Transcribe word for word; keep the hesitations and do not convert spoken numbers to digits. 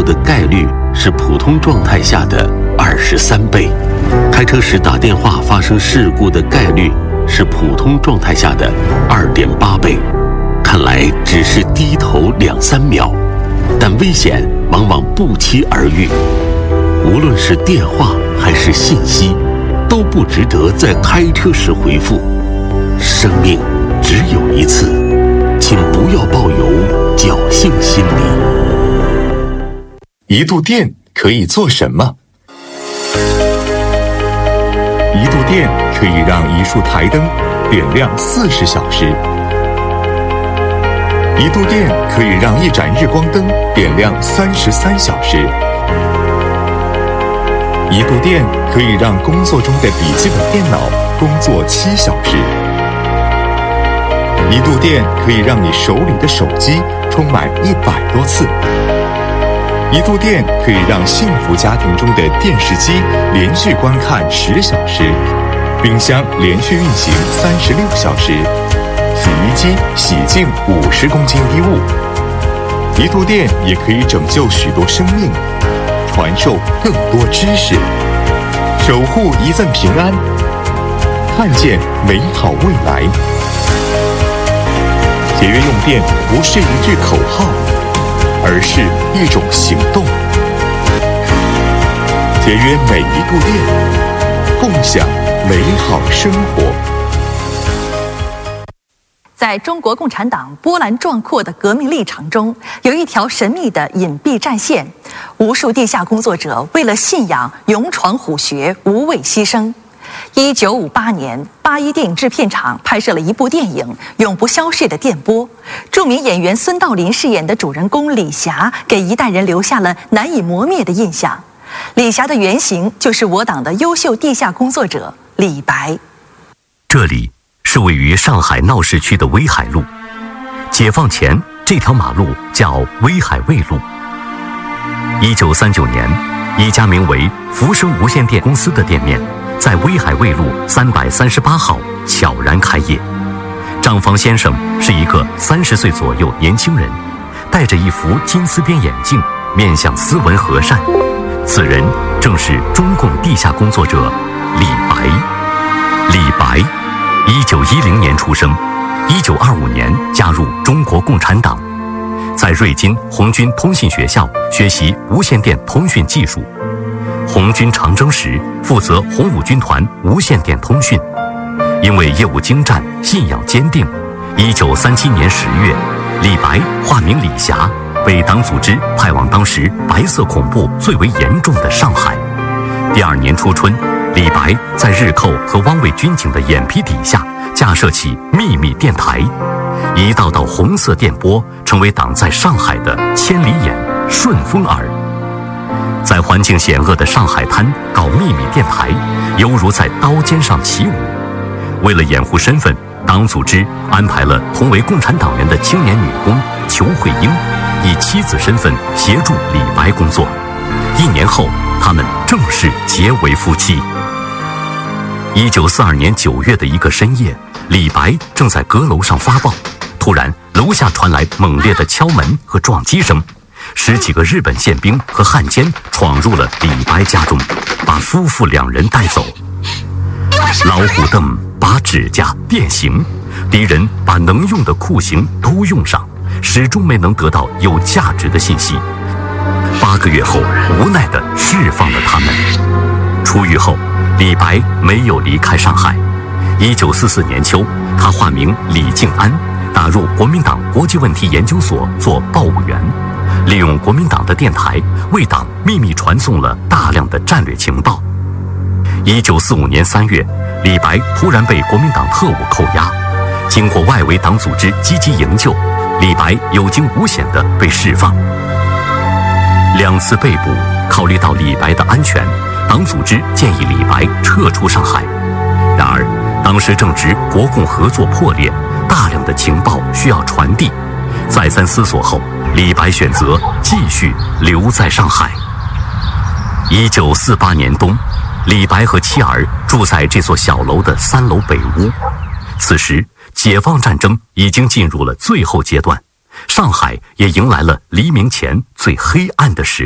的概率是普通状态下的二十三倍，开车时打电话发生事故的概率是普通状态下的二点八倍。看来只是低头两三秒，但危险往往不期而遇。无论是电话还是信息，都不值得在开车时回复。生命只有一次，请不要抱有侥幸心理。 一度电可以做什么？一度电可以让一束台灯点亮四十小时。一度电可以让一盏日光灯点亮三十三小时。一度电可以让工作中的笔记本电脑工作七小时。一度电可以让你手里的手机充满一百多次。一度电可以让幸福家庭中的电视机连续观看十小时，冰箱连续运行三十六小时，洗衣机洗净五十公斤衣物。一度电也可以拯救许多生命，传授更多知识，守护一份平安，看见美好未来。节约用电不是一句口号，而是一种行动。节约每一度电，共享美好生活。 在中国共产党波澜壮阔的革命历程中，有一条神秘的隐蔽战线，无数地下工作者为了信仰勇闯虎穴，无畏牺牲。一九五八年，八一电影制片厂拍摄了一部电影《永不消逝的电波》，著名演员孙道临饰演的主人公李霞，给一代人留下了难以磨灭的印象。李霞的原型就是我党的优秀地下工作者李白。 这里是位于上海闹市区的威海路，解放前这条马路叫威海卫路。一九三九年，一家名为福生无线电公司的店面在威海卫路三百三十八号悄然开业。账房先生是一个三十岁左右年轻人，戴着一副金丝边眼镜，面相斯文和善。此人正是中共地下工作者李白。李白一九一零年出生，一九二五年加入中国共产党，在瑞金红军通信学校学习无线电通讯技术。红军长征时负责红五军团无线电通讯，因为业务精湛，信仰坚定。一九三七年十月，李白化名李霞，被党组织派往当时白色恐怖最为严重的上海。第二年初春，李白在日寇和汪伪军警的眼皮底下架设起秘密电台，一道道红色电波成为党在上海的千里眼、顺风耳。在环境险恶的上海滩搞秘密电台，犹如在刀尖上起舞。为了掩护身份，党组织安排了同为共产党员的青年女工裘慧英，以妻子身份协助李白工作。一年后，他们正式结为夫妻。一九四二年九月的一个深夜，李白正在阁楼上发报，突然楼下传来猛烈的敲门和撞击声。十几个日本宪兵和汉奸闯入了李白家中，把夫妇两人带走。老虎凳、把指甲、电刑，敌人把能用的酷刑都用上，始终没能得到有价值的信息。八个月后，无奈地释放了他们。出狱后，李白没有离开上海。一九四四年秋，他化名李静安，打入国民党国际问题研究所做报务员，利用国民党的电台为党秘密传送了大量的战略情报。一九四五年三月，李白突然被国民党特务扣押，经过外围党组织积极营救，李白有惊无险地被释放。两次被捕，考虑到李白的安全，党组织建议李白撤出上海。然而当时正值国共合作破裂，大量的情报需要传递。再三思索后，李白选择继续留在上海。一九四八年冬，李白和妻儿住在这座小楼的三楼北屋。此时，解放战争已经进入了最后阶段，上海也迎来了黎明前最黑暗的时